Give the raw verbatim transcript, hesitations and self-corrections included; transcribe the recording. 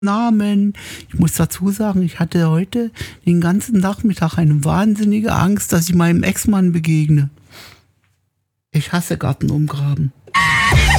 Namen. Ich muss dazu sagen, ich hatte heute den ganzen Nachmittag eine wahnsinnige Angst, dass ich meinem Ex-Mann begegne. Ich hasse Garten umgraben.